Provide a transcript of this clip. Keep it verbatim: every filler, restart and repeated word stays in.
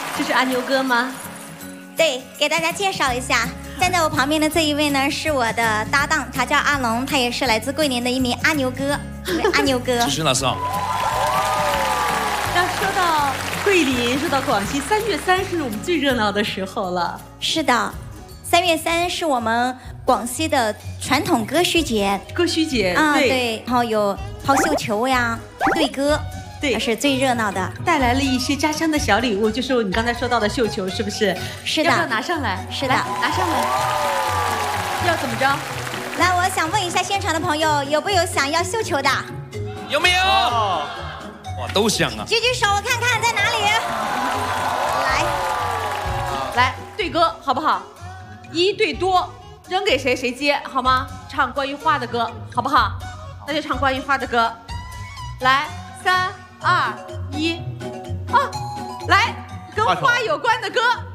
这是阿牛哥吗？ 对，给大家介绍一下，站在我旁边的这一位呢是我的搭档，他叫阿龙，他也是来自桂林的一名阿牛哥。阿牛哥， 支持老师好。 那说到桂林，说到广西，三月三是我们最热闹的时候了。 是的，三月三是我们广西的传统歌序节。 歌序节啊， 对， 对，然后有抛绣球呀、对歌。 对， 是最热闹的， 带来了一些家乡的小礼物，就是你刚才说到的绣球，是不是？ 是的， 要不要拿上来？ 是的， 拿上来。要怎么着？ 来，我想问一下现场的朋友，有没有想要绣球的？ 有没有？哇，都想啊！ 举举手，我看看在哪里。来， 来对歌好不好？一对多，扔给谁谁接，好吗？唱关于花的歌，好不好？那就唱关于花的歌。来，三。 二一，啊，来，跟花有关的歌。